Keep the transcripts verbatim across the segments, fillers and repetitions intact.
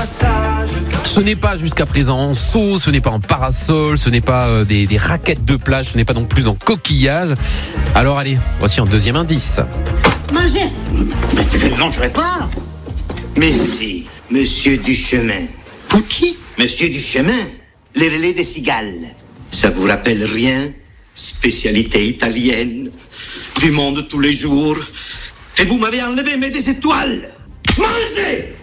Ce n'est pas jusqu'à présent en seau, ce n'est pas en parasol, ce n'est pas euh, des, des raquettes de plage, ce n'est pas non plus en coquillage. Alors allez, voici un deuxième indice. Manger. Mais je ne mangerai pas. Mais si, monsieur Duchemin. Pour qui? Monsieur Duchemin, les relais des cigales. Ça vous rappelle rien? Spécialité italienne, du monde tous les jours. Et vous m'avez enlevé mes des étoiles. Mangez!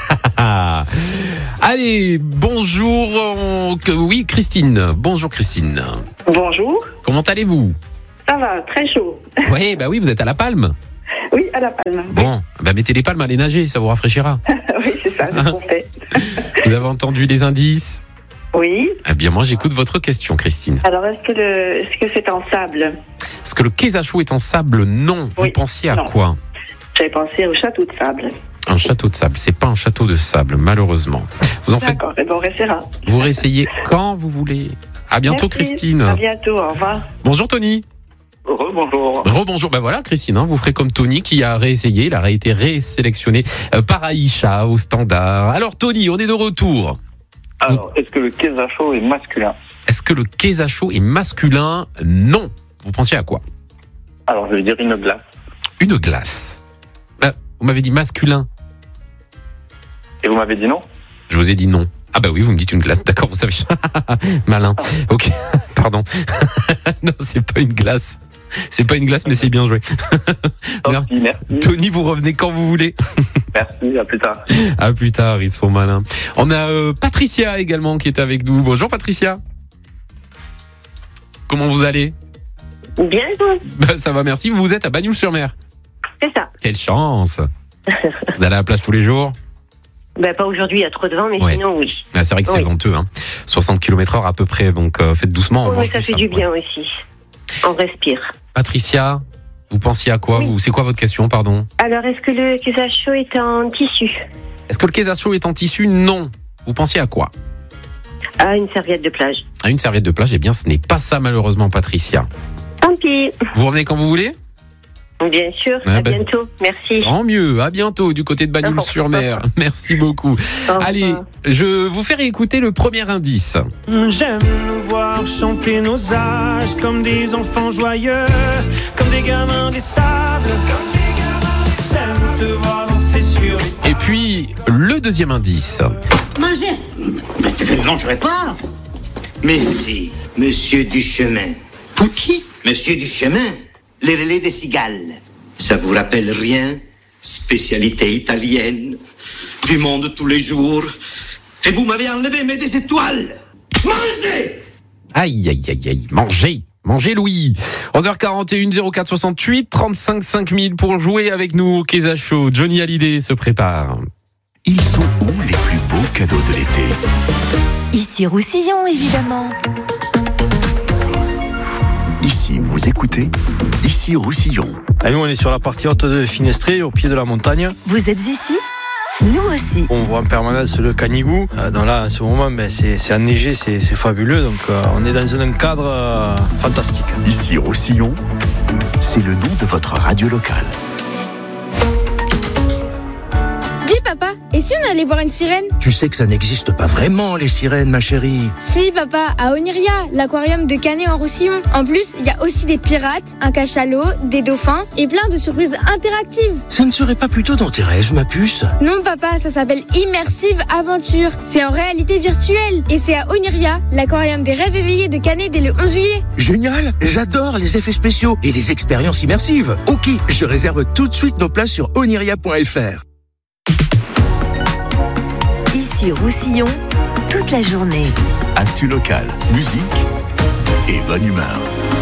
Allez, bonjour. on- que- Oui, Christine. Bonjour, Christine. Bonjour, Comment allez-vous? ça va, très chaud. Oui, bah oui, vous êtes à La Palme. Oui, à la palme. Bon, bah mettez les palmes à aller nager, ça vous rafraîchira. Oui, c'est ça, c'est ce qu'on fait. Vous avez entendu les indices? Oui, Eh bien, moi, j'écoute votre question, Christine. alors est-ce que, le, est-ce que c'est en sable? Est-ce que le Quesacho est en sable? Non. Vous Oui, pensiez à non. quoi? J'avais pensé au château de sable. Un château de sable. C'est pas un château de sable, malheureusement. Vous en faites. D'accord, et bon, on restera. Vous réessayez quand vous voulez. À bientôt, Merci, Christine. À bientôt, au revoir. Bonjour, Tony. Rebonjour. Rebonjour. Ben voilà, Christine, hein, vous ferez comme Tony qui a réessayé. Il a été résélectionné euh, par Aïcha au standard. Alors, Tony, on est de retour. Alors, est-ce que le Quesacho est masculin? Est-ce que le Quesacho est masculin? Non. Vous pensiez à quoi? Alors, je vais dire une glace. Une glace. Ben, vous m'avez dit masculin. Et vous m'avez dit non? Je vous ai dit non. Ah bah oui, vous me dites une glace. D'accord, vous savez. Malin. Ok, pardon. Non, c'est pas une glace. C'est pas une glace, mais c'est bien joué. Merci, merci. Tony, vous revenez quand vous voulez. Merci, à plus tard. À plus tard, ils sont malins. On a euh, Patricia également qui est avec nous. Bonjour Patricia. Comment vous allez? Bien, vous? Bah, ça va, merci. Vous êtes à Bagnoul-sur-Mer. C'est ça. Quelle chance. Vous allez à la plage tous les jours? Ben, pas aujourd'hui, il y a trop de vent, mais Ouais. sinon, oui. Ah, c'est vrai que c'est Oui. venteux. Hein. soixante kilomètres heure à peu près, donc euh, faites doucement. on Oui, mange ça du fait sable, du bien ouais. aussi. On respire. Patricia, vous pensiez à quoi? Oui. vous C'est quoi votre question, pardon? Alors, est-ce que le Quesacho est en tissu? Est-ce que le Quesacho est en tissu? Non. Vous pensiez à quoi? Ah, une serviette de plage. À une serviette de plage? Eh bien, ce n'est pas ça, malheureusement, Patricia. Tant pis. Vous revenez quand vous voulez? Bien sûr, Ah à ben. bientôt. Merci. Tant mieux. À bientôt du côté de Bagnoul-sur-Mer. Merci beaucoup. Au revoir. Allez, je vous fais réécouter le premier indice. J'aime nous voir chanter nos âges comme des enfants joyeux, comme des gamins des sables. J'aime te voir danser sur les... Et puis, le deuxième indice. Manger. Mais je ne mangerai pas. Mais si, monsieur Duchemin. Pour qui? Monsieur Duchemin, les relais des cigales. Ça vous rappelle rien? Spécialité italienne, du monde tous les jours. Et vous m'avez enlevé mes des étoiles. Mangez! Aïe, aïe, aïe, aïe. Mangez. Mangez, Louis. onze heures quarante et une, zéro quatre soixante-huit, trente-cinq cinq mille pour jouer avec nous au Quesacho. Johnny Hallyday se prépare. Ils sont où les plus beaux cadeaux de l'été? Ici Roussillon, évidemment. Ici, vous écoutez Ici Roussillon. Ah, nous, on est sur la partie haute de Finestré, au pied de la montagne. Vous êtes ici? Nous aussi. On voit en permanence le Canigou. Euh, donc là, en ce moment, ben, c'est, c'est enneigé, c'est, c'est fabuleux. Donc, euh, on est dans un cadre euh, fantastique. Ici Roussillon, c'est le nom de votre radio locale. Dis papa, et si on allait voir une sirène? Tu sais que ça n'existe pas vraiment, les sirènes, ma chérie. Si papa, à Oniria, l'aquarium de Canet en Roussillon. En plus, il y a aussi des pirates, un cachalot, des dauphins et plein de surprises interactives. Ça ne serait pas plutôt dans tes rêves, ma puce? Non papa, ça s'appelle Immersive Aventure. C'est en réalité virtuelle. Et c'est à Oniria, l'aquarium des rêves éveillés de Canet dès le onze juillet. Génial, j'adore les effets spéciaux et les expériences immersives. Ok, je réserve tout de suite nos places sur oniria point f r. Ici Roussillon, toute la journée. Actu local, musique et bonne humeur.